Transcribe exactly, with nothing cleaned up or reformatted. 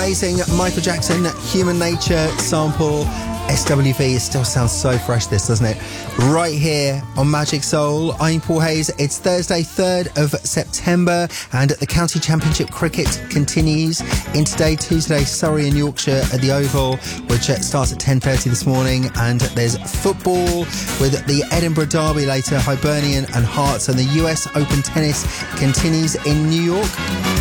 amazing Michael Jackson, Human Nature sample. S W V, it still sounds so fresh, this, doesn't it? Right here on Magic Soul. I'm Paul Hayes. It's Thursday, third of September, and the County Championship cricket continues in today, Tuesday, Surrey and Yorkshire at the Oval, which starts at ten thirty this morning. And there's football with the Edinburgh Derby later, Hibernian and Hearts, and the U S Open tennis continues in New York.